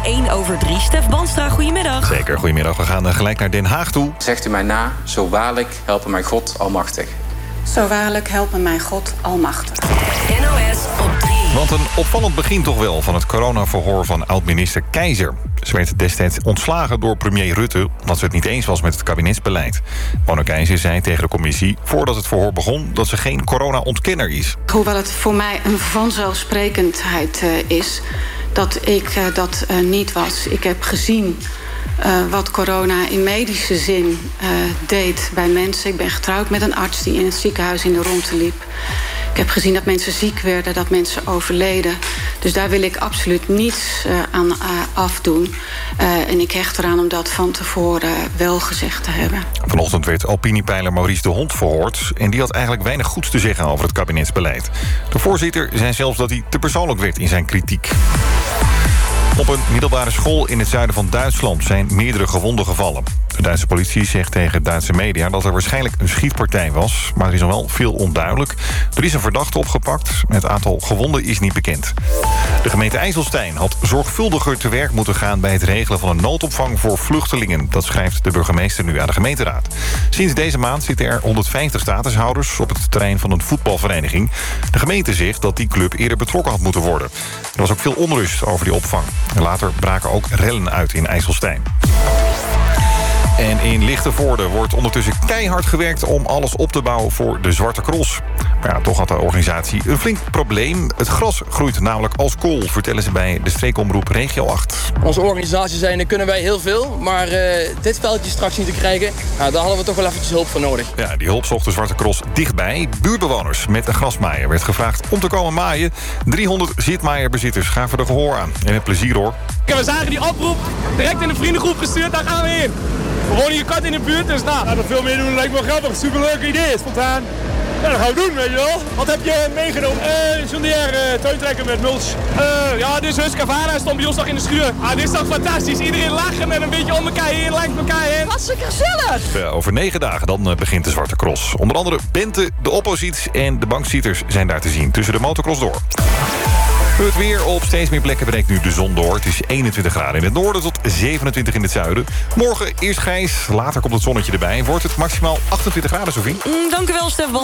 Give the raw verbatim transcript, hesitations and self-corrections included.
één over drie. Stef Banstra, goedemiddag. Zeker, goedemiddag. We gaan gelijk naar Den Haag toe. Zegt u mij na, zo waarlijk helpen mij God almachtig. Zo waarlijk helpen mij God almachtig. N O S op drie. Want een opvallend begin toch wel van het coronaverhoor van oud-minister Keizer. Ze werd destijds ontslagen door premier Rutte, omdat ze het niet eens was met het kabinetsbeleid. Mona Keizer zei tegen de commissie, voordat het verhoor begon, dat ze geen corona-ontkenner is. Hoewel het voor mij een vanzelfsprekendheid uh, is dat ik uh, dat uh, niet was. Ik heb gezien uh, wat corona in medische zin uh, deed bij mensen. Ik ben getrouwd met een arts die in het ziekenhuis in de rondte liep. Ik heb gezien dat mensen ziek werden, dat mensen overleden. Dus daar wil ik absoluut niets uh, aan uh, afdoen. Uh, en ik hecht eraan om dat van tevoren uh, wel gezegd te hebben. Vanochtend werd opiniepeiler Maurice de Hond verhoord. En die had eigenlijk weinig goeds te zeggen over het kabinetsbeleid. De voorzitter zei zelfs dat hij te persoonlijk werd in zijn kritiek. Op een middelbare school in het zuiden van Duitsland zijn meerdere gewonden gevallen. De Duitse politie zegt tegen Duitse media dat er waarschijnlijk een schietpartij was, maar er is nog wel veel onduidelijk. Er is een verdachte opgepakt, het aantal gewonden is niet bekend. De gemeente IJsselstein had zorgvuldiger te werk moeten gaan bij het regelen van een noodopvang voor vluchtelingen. Dat schrijft de burgemeester nu aan de gemeenteraad. Sinds deze maand zitten er honderdvijftig statushouders op het terrein van een voetbalvereniging. De gemeente zegt dat die club eerder betrokken had moeten worden. Er was ook veel onrust over die opvang. En later braken ook rellen uit in IJsselstein. En in Lichtenvoorde wordt ondertussen keihard gewerkt om alles op te bouwen voor de Zwarte Cross. Maar ja, toch had de organisatie een flink probleem. Het gras groeit namelijk als kool, vertellen ze bij de streekomroep Regio acht. Onze organisatie zijn, kunnen wij heel veel, maar uh, dit veldje straks niet te krijgen, nou, daar hadden we toch wel eventjes hulp voor nodig. Ja, die hulp zocht de Zwarte Cross dichtbij. Buurtbewoners met een grasmaaier werd gevraagd om te komen maaien. driehonderd zitmaaierbezitters gaven er gehoor aan. En met plezier hoor. We zagen die oproep, direct in de vriendengroep gestuurd, daar gaan we heen. We wonen hier kort in de buurt, dus nou... Ja, dat veel meer doen lijkt me wel grappig. Superleuk idee, spontaan. Ja, dat gaan we doen, weet je wel. Wat heb je meegenomen? Uh, een John Deere uh, tuintrekker met mulch. Uh, ja, dit is Husqvarna, stond bij ons nog in de schuur. Ah, dit is toch fantastisch. Iedereen lachen en een beetje om elkaar heen, langs elkaar heen. Hartstikke gezellig. Ja, over negen dagen dan uh, begint de Zwarte Cross. Onder andere Bente, de Opposites en de bankzitters zijn daar te zien tussen de motocross door. Het weer op steeds meer plekken breekt nu de zon door. Het is eenentwintig graden in het noorden tot zevenentwintig in het zuiden. Morgen eerst grijs, later komt het zonnetje erbij. Wordt het maximaal achtentwintig graden, Sophie? Mm, dank u wel, Stef.